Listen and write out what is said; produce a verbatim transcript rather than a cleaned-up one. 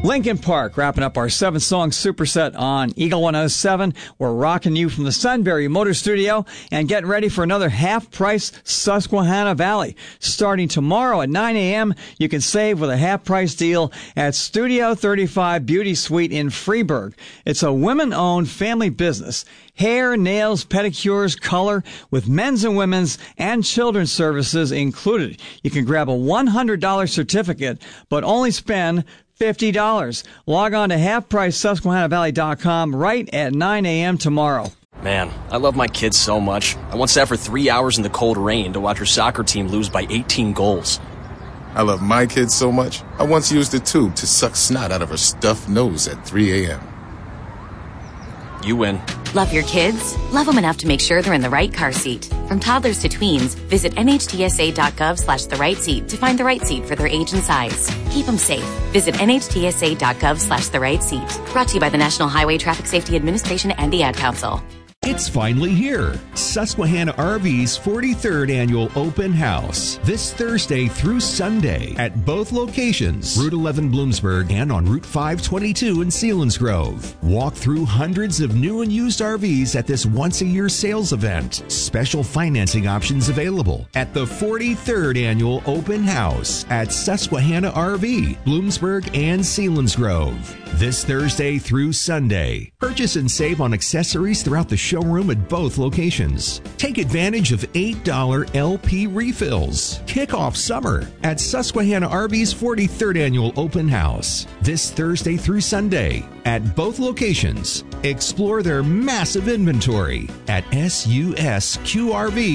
Linkin Park, wrapping up our seven-song superset on Eagle one oh seven. We're rocking you from the Sunbury Motor Studio and getting ready for another half-price Susquehanna Valley. Starting tomorrow at nine a.m., you can save with a half-price deal at Studio thirty-five Beauty Suite in Freeburg. It's a women-owned family business. Hair, nails, pedicures, color, with men's and women's and children's services included. You can grab a one hundred dollars certificate, but only spend fifty dollars. Log on to half price Susquehanna Valley dot com right at nine a.m. tomorrow. Man, I love my kids so much. I once sat for three hours in the cold rain to watch her soccer team lose by eighteen goals. I love my kids so much, I once used a tube to suck snot out of her stuffed nose at three a.m. You win. Love your kids? Love them enough to make sure they're in the right car seat. From toddlers to tweens, visit N H T S A dot gov slash the right seat to find the right seat for their age and size. Keep them safe. Visit N H T S A dot gov slash the right seat. Brought to you by the National Highway Traffic Safety Administration and the Ad Council. It's finally here. Susquehanna R V's forty-third Annual Open House. This Thursday through Sunday at both locations, Route eleven Bloomsburg and on Route five twenty-two in Selinsgrove. Walk through hundreds of new and used R Vs at this once-a-year sales event. Special financing options available at the forty-third Annual Open House at Susquehanna R V, Bloomsburg and Selinsgrove. This Thursday through Sunday. Purchase and save on accessories throughout the showroom at both locations. Take advantage of eight dollars L P refills. Kick off summer at Susquehanna R V's forty-third Annual Open House. This Thursday through Sunday at both locations. Explore their massive inventory at S U S Q R V